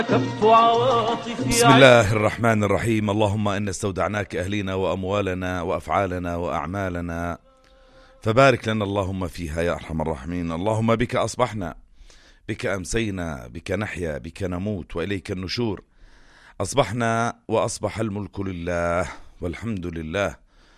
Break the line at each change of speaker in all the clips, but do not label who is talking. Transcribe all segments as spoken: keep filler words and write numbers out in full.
بسم الله الرحمن الرحيم. اللهم إن استودعناك أهلنا وأموالنا وأفعالنا وأعمالنا فبارك لنا اللهم فيها يا أرحم الراحمين. اللهم بك أصبحنا، بك أمسينا، بك نحيا، بك نموت، وإليك النشور. أصبحنا وأصبح الملك لله والحمد لله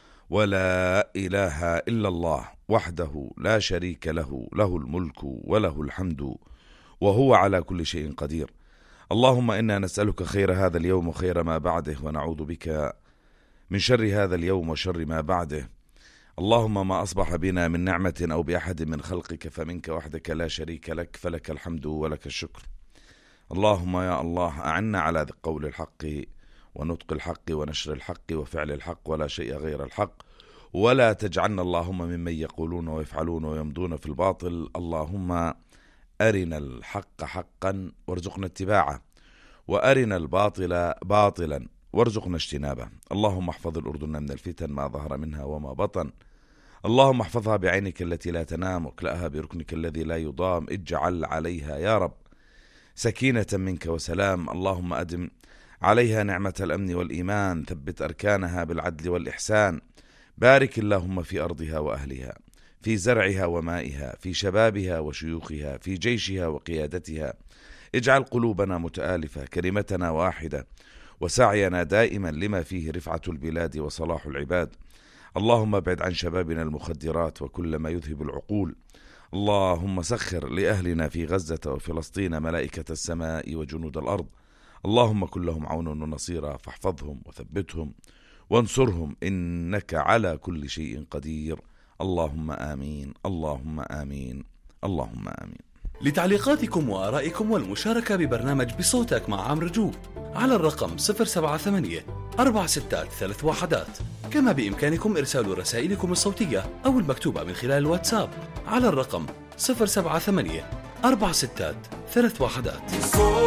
ولا إله إلا الله وحده لا شريك له، له الملك وله الحمد وهو على كل شيء قدير. اللهم إنا نسألك خير هذا اليوم وخير ما بعده، ونعوذ بك من شر هذا اليوم وشر ما بعده. اللهم ما أصبح بنا من نعمة أو بأحد من خلقك فمنك وحدك لا شريك لك، فلك الحمد ولك الشكر. اللهم يا الله أعنا على قول الحق ونطق الحق ونشر الحق وفعل الحق، ولا شيء غير الحق، ولا تجعلنا اللهم ممن يقولون ويفعلون ويمضون في الباطل. اللهم أرنا الحق حقا وارزقنا اتباعه، وأرنا الباطل باطلا وارزقنا اجتنابه. اللهم احفظ الأردن من الفتن ما ظهر منها وما بطن. اللهم احفظها بعينك التي لا تنام، واكلأها بركنك الذي لا يضام. اجعل عليها يا رب سكينة منك وسلام. اللهم أدم عليها نعمة الأمن والإيمان، ثبت أركانها بالعدل والإحسان. بارك اللهم في أرضها وأهلها، في زرعها ومائها، في شبابها وشيوخها، في جيشها وقيادتها. اجعل قلوبنا متآلفة، كلمتنا واحدة، وسعينا دائما لما فيه رفعة البلاد وصلاح العباد. اللهم ابعد عن شبابنا المخدرات وكل ما يذهب العقول. اللهم سخر لأهلنا في غزة وفلسطين ملائكة السماء وجنود الأرض. اللهم كن لهم عونا ونصيرا، فاحفظهم وثبتهم وانصرهم، إنك على كل شيء قدير. اللهم آمين، اللهم آمين، اللهم آمين.
لتعليقاتكم وآرائكم والمشاركة ببرنامج بصوتك مع عمرو جوب على الرقم صفر سبعة ثمانية أربعة ستة ثلاث وحدات. كما بإمكانكم إرسال رسائلكم الصوتية أو المكتوبة من خلال الواتساب على الرقم صفر سبعة ثمانية أربعة ستة ثلاث وحدات.